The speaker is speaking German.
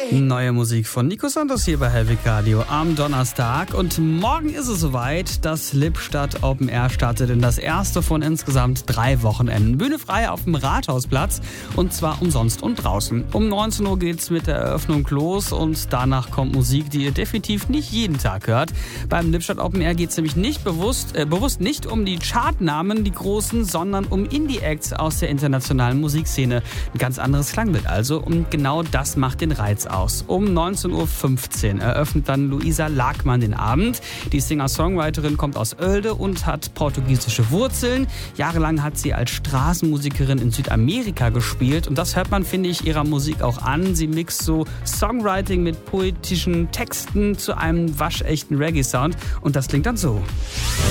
Neue Musik von Nico Santos hier bei Helwig Radio am Donnerstag. Und morgen ist es soweit. Das Lippstadt Open Air startet in das erste von insgesamt 3 Wochenenden. Bühne frei auf dem Rathausplatz und zwar umsonst und draußen. Um 19 Uhr geht's mit der Eröffnung los und danach kommt Musik, die ihr definitiv nicht jeden Tag hört. Beim Lippstadt Open Air geht's nämlich nicht bewusst nicht um die Chartnamen, die großen, sondern um Indie-Acts aus der internationalen Musikszene. Ein ganz anderes Klangbild also und genau das macht den Reiz aus. Um 19.15 Uhr eröffnet dann Luisa Lagmann den Abend. Die Singer-Songwriterin kommt aus Oelde und hat portugiesische Wurzeln. Jahrelang hat sie als Straßenmusikerin in Südamerika gespielt und das hört man, finde ich, ihrer Musik auch an. Sie mixt so Songwriting mit poetischen Texten zu einem waschechten Reggae-Sound und das klingt dann so.